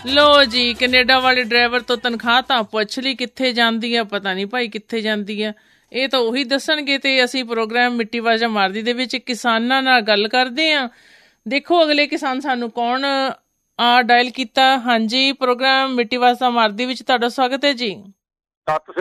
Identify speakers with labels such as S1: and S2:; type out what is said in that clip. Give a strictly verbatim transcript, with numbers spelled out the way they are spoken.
S1: ਲੋ ਜੀ, ਕੈਨੇਡਾ ਵਾਲੇ ਡਰਾਈਵਰ ਤੋਂ ਤਨਖਾਹ ਤਾਂ ਪੁੱਛ ਲਈ ਕਿੱਥੇ ਜਾਂਦੀ ਆ, ਪਤਾ ਨਹੀਂ ਭਾਈ ਕਿੱਥੇ ਜਾਂਦੀ ਆ। ਇਹ ਤਾਂ ਉਹੀ ਦੱਸਣਗੇ। ਤੇ ਅਸੀਂ ਪ੍ਰੋਗਰਾਮ ਮਿੱਟੀ ਵਾਜਾ ਮਾਰਦੀ ਦੇ ਵਿੱਚ ਕਿਸਾਨਾਂ ਨਾਲ ਗੱਲ ਕਰਦੇ ਹਾਂ। ਦੇਖੋ ਅਗਲੇ ਕਿਸਾਨ ਸਾਨੂੰ ਕੌਣ ਆ ਡਾਇਲ ਕੀਤਾ। ਹਾਂਜੀ, ਪ੍ਰੋਗਰਾਮ ਮਿੱਟੀ ਵਾਜਾ ਮਾਰਦੀ ਵਿੱਚ ਤੁਹਾਡਾ ਸਵਾਗਤ ਹੈ ਜੀ।
S2: ਸਤਿ